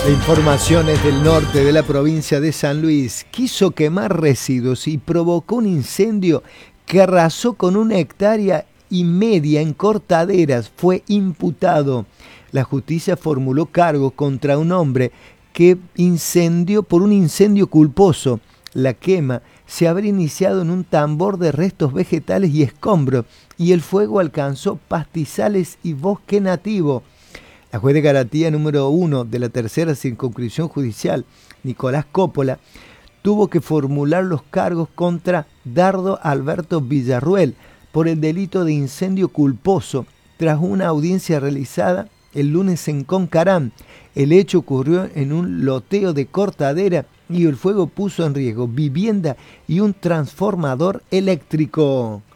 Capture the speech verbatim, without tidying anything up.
Informaciones del norte de la provincia de San Luis. Quiso quemar residuos y provocó un incendio que arrasó con una hectárea y media en Cortaderas. Fue imputado. La justicia formuló cargos contra un hombre que incendió por un incendio culposo. La quema se habría iniciado en un tambor de restos vegetales y escombros y el fuego alcanzó pastizales y bosque nativo. La juez de garantía número uno de la tercera circunscripción judicial, Nicolás Coppola, tuvo que formular los cargos contra Dardo Alberto Villarruel por el delito de incendio culposo tras una audiencia realizada el lunes en Concarán. El hecho ocurrió en un loteo de Cortadera y el fuego puso en riesgo vivienda y un transformador eléctrico.